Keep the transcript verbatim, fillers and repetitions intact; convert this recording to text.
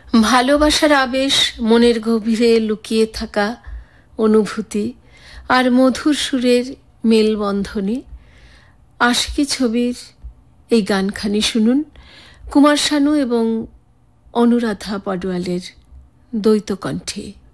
ভালোবাসার আবেশ, মনের গভীরে লুকিয়ে থাকা অনুভূতি আর মধুর সুরের মেলবন্ধনে আশিকি ছবির এই গানখানি শুনুন কুমার শানু এবং অনুরাধা পডওয়ালের দ্বৈত কণ্ঠে।